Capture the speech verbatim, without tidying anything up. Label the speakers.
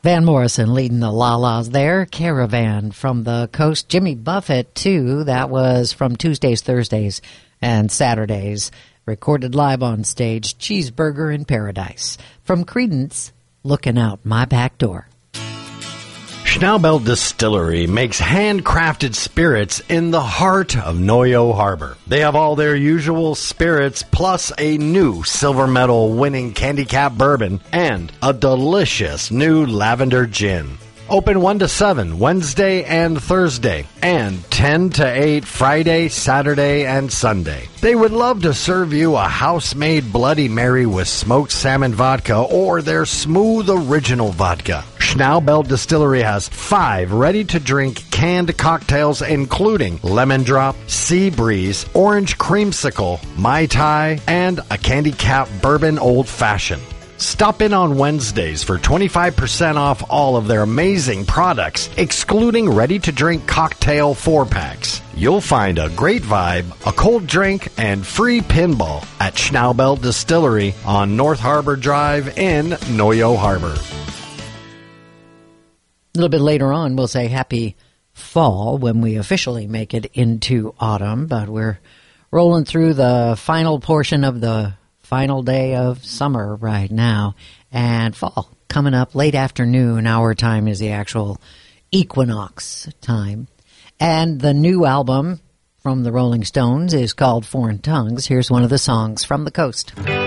Speaker 1: Van Morrison leading the La-Las there. Caravan from the coast. Jimmy Buffett, too. That was from Tuesdays, Thursdays, and Saturdays. Recorded live on stage. Cheeseburger in Paradise. From Creedence, Looking Out My Back Door.
Speaker 2: Schnaubelt Distillery makes handcrafted spirits in the heart of Noyo Harbor. They have all their usual spirits, plus a new silver medal winning Candy Cap bourbon and a delicious new lavender gin. Open one to seven Wednesday and Thursday, and ten to eight Friday, Saturday, and Sunday. They would love to serve you a house-made Bloody Mary with smoked salmon vodka or their smooth original vodka. Schnaubelt Distillery has five ready-to-drink canned cocktails including Lemon Drop, Sea Breeze, Orange Creamsicle, Mai Tai, and a Candy Cap Bourbon Old Fashioned. Stop in on Wednesdays for twenty-five percent off all of their amazing products, excluding ready-to-drink cocktail four-packs. You'll find a great vibe, a cold drink, and free pinball at Schnaubelt Distillery on North Harbor Drive in Noyo Harbor.
Speaker 1: A little bit later on, we'll say happy fall when we officially make it into autumn, but we're rolling through the final portion of the final day of summer right now, and fall coming up late afternoon. Our time is the actual equinox time. And the new album from the Rolling Stones is called Foreign Tongues. Here's one of the songs from the coast.